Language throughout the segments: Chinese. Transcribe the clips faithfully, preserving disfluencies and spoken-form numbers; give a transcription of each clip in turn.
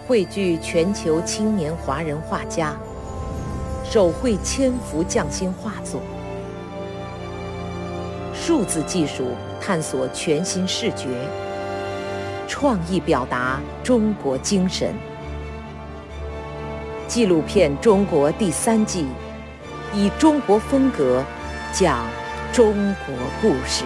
汇聚全球青年华人画家，手绘千幅匠心画作。数字技术探索全新视觉，创意表达中国精神。纪录片《中国》第三季，以中国风格讲中国故事。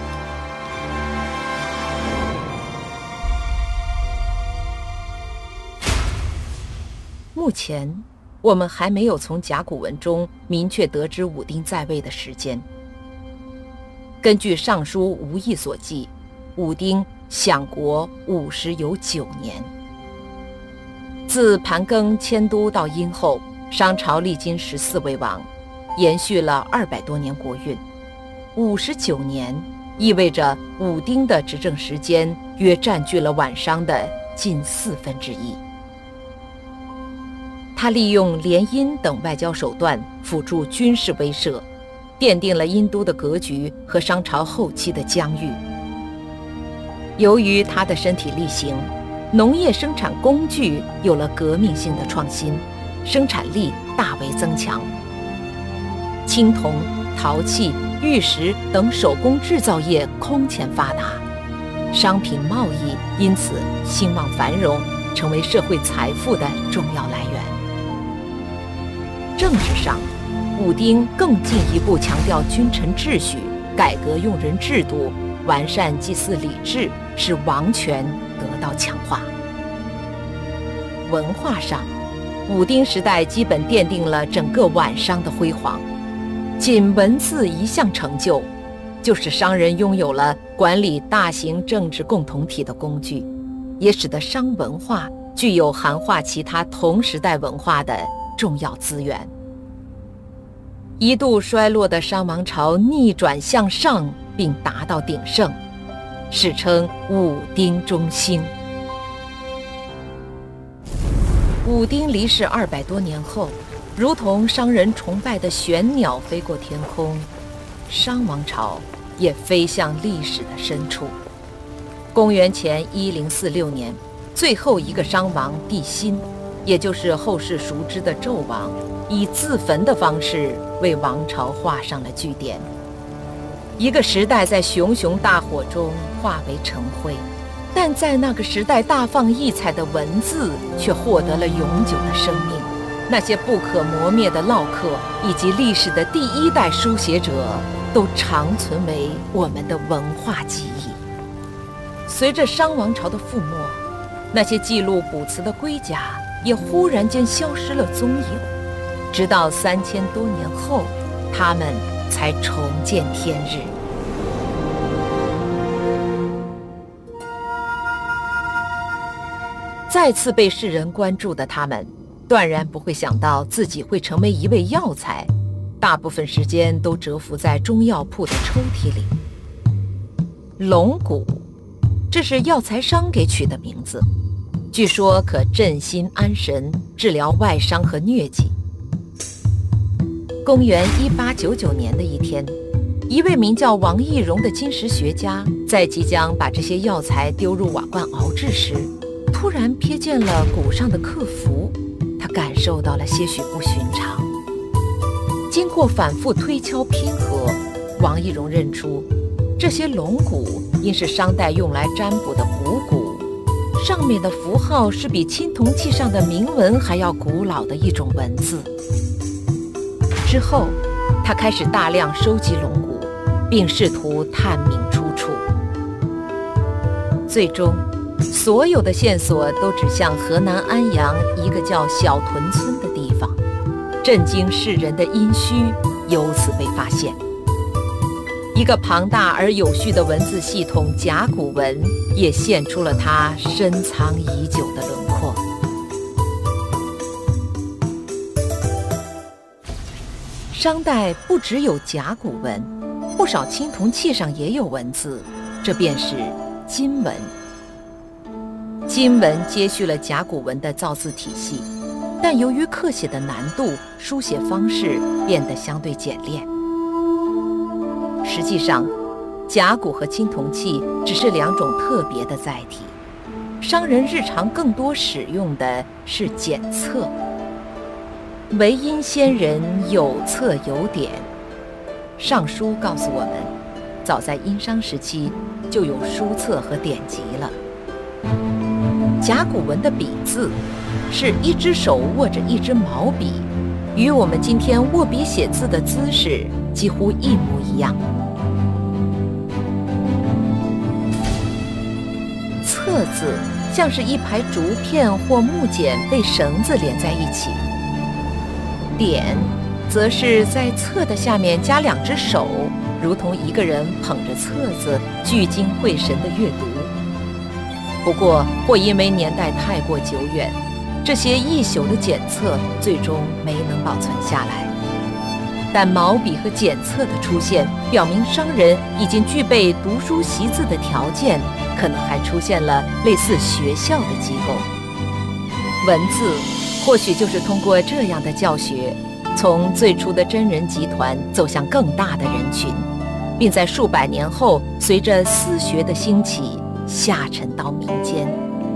目前，我们还没有从甲骨文中明确得知武丁在位的时间。根据《尚书吴义》所记，武丁享国五十有九年。自盘庚迁都到殷后，商朝历经十四位王，延续了二百多年国运。五十九年意味着武丁的执政时间约占据了晚商的近四分之一。他利用联姻等外交手段辅助军事威慑，奠定了殷都的格局和商朝后期的疆域。由于他的身体力行，农业生产工具有了革命性的创新，生产力大为增强。青铜、陶器、玉石等手工制造业空前发达，商品贸易因此兴旺繁荣，成为社会财富的重要来源。政治上，武丁更进一步强调君臣秩序，改革用人制度，完善祭祀礼制，使王权得到强化。文化上，武丁时代基本奠定了整个晚商的辉煌。仅文字一项成就，就使商人拥有了管理大型政治共同体的工具，也使得商文化具有涵化其他同时代文化的重要资源。一度衰落的商王朝逆转向上，并达到鼎盛，史称武丁中兴。武丁离世二百多年后，如同商人崇拜的玄鸟飞过天空，商王朝也飞向历史的深处。公元前一零四六年，最后一个商王帝辛，也就是后世熟知的纣王，以自焚的方式为王朝画上了句点。一个时代在熊熊大火中化为尘灰，但在那个时代大放异彩的文字却获得了永久的生命。那些不可磨灭的烙刻以及历史的第一代书写者，都长存为我们的文化记忆。随着商王朝的覆没，那些记录卜辞的龟甲也忽然间消失了踪影，直到三千多年后，他们才重见天日。再次被世人关注的他们，断然不会想到自己会成为一味药材，大部分时间都蛰伏在中药铺的抽屉里。龙骨，这是药材商给取的名字，据说可镇心安神，治疗外伤和疟疾。公元一八九九年的一天，一位名叫王懿荣的金石学家，在即将把这些药材丢入瓦罐熬制时，突然瞥见了骨上的刻符，他感受到了些许不寻常。经过反复推敲拼合，王懿荣认出这些龙骨应是商代用来占卜的卜骨，上面的符号是比青铜器上的铭文还要古老的一种文字。之后，他开始大量收集龙骨，并试图探明出处。最终，所有的线索都指向河南安阳一个叫小屯村的地方，震惊世人的殷墟由此被发现。一个庞大而有序的文字系统甲骨文，也现出了它深藏已久的轮廓。商代不只有甲骨文，不少青铜器上也有文字，这便是金文。金文接续了甲骨文的造字体系，但由于刻写的难度，书写方式变得相对简练。实际上，甲骨和青铜器只是两种特别的载体。 商人日常更多使用的是检测。唯因先人有册有典，《尚书》告诉我们，早在殷商时期就有书册和典籍了。甲骨文的笔字是一只手握着一支毛笔，与我们今天握笔写字的姿势几乎一模一样。册字像是一排竹片或木简被绳子连在一起，典则是在册的下面加两只手，如同一个人捧着册子聚精会神地阅读。不过，或因为年代太过久远，这些易朽的检测最终没能保存下来。但毛笔和检测的出现，表明商人已经具备读书习字的条件，可能还出现了类似学校的机构。文字或许就是通过这样的教学，从最初的真人集团走向更大的人群，并在数百年后随着私学的兴起下沉到民间。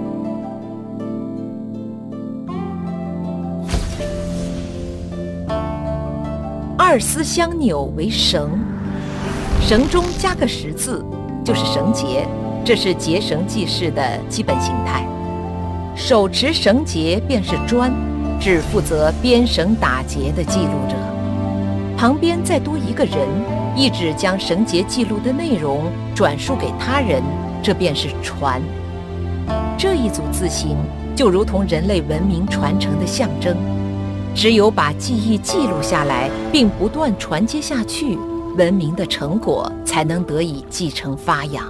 二丝相纽为绳，绳中加个十字就是绳结，这是结绳记事的基本形态。手持绳结便是专，只负责编绳打结的记录者。旁边再多一个人，意指将绳结记录的内容转述给他人，这便是传。这一组字形就如同人类文明传承的象征，只有把记忆记录下来并不断传接下去，文明的成果才能得以继承发扬。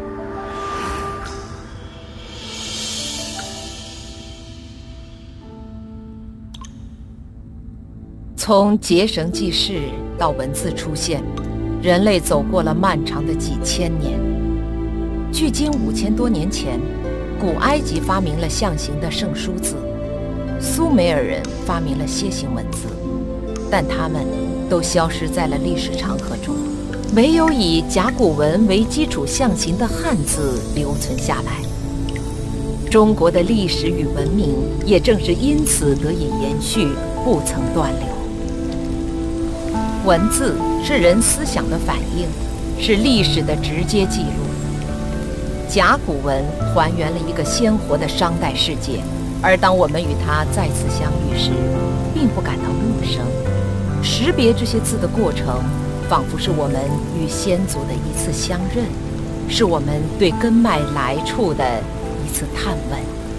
从结绳记事到文字出现，人类走过了漫长的几千年。距今五千多年前，古埃及发明了象形的圣书字，苏美尔人发明了楔形文字，但它们都消失在了历史长河中，唯有以甲骨文为基础象形的汉字留存下来。中国的历史与文明也正是因此得以延续，不曾断流。文字是人思想的反应，是历史的直接记录。甲骨文还原了一个鲜活的商代世界，而当我们与它再次相遇时，并不感到陌生。识别这些字的过程，仿佛是我们与先祖的一次相认，是我们对根脉来处的一次探问。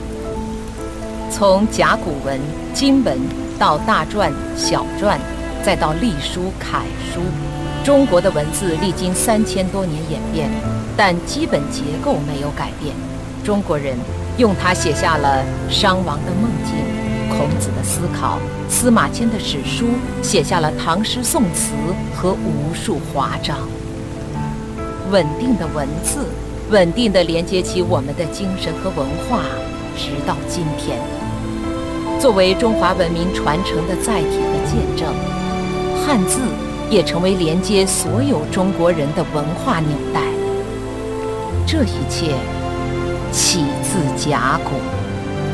从甲骨文、金文到大篆、小篆，再到隶书、楷书，中国的文字历经三千多年演变，但基本结构没有改变。中国人用它写下了商王的梦境、孔子的思考、司马迁的史书，写下了唐诗宋词和无数华章。稳定的文字，稳定地连接起我们的精神和文化，直到今天。作为中华文明传承的载体和见证，汉字也成为连接所有中国人的文化纽带。这一切起自甲骨。